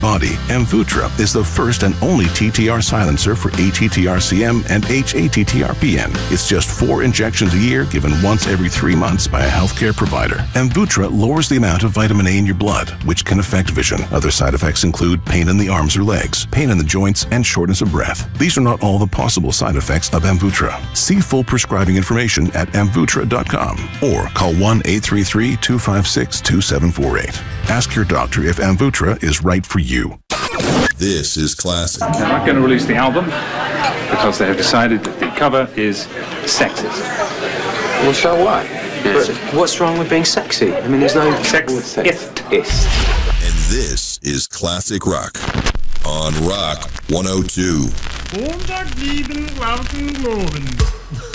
body. Amvuttra is the first and only TTR silencer for ATTR-CM and HATTR-PN. It's just 4 injections a year given once every 3 months by a healthcare provider. Amvuttra lowers the amount of vitamin A in your blood, which can affect vision. Other side effects include pain in the arms or legs, pain in the joints, and shortness of breath. These are not all the possible side effects of Amvuttra. See full prescribing information at amvuttra.com or call 1-833-256-2748. Ask your doctor if Amvuttra is right for you. This is classic. They're not going to release the album because they have decided that the cover is sexist. Well, so what? But what's wrong with being sexy? I mean, there's no Sexist. And this is Classic Rock on Rock 102. Montag, lieben, Glauben, Globen.